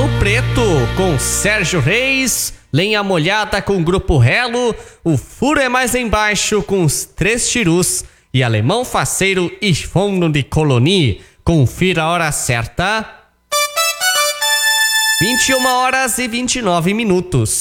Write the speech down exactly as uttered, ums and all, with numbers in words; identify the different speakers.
Speaker 1: Ouro Preto com Sérgio Reis, Lenha Molhada com Grupo Relo, O Furo é Mais Embaixo com os Três Tirus e Alemão Faceiro e Fundo de Coloni. Confira a hora certa. vinte e uma horas e vinte e nove minutos.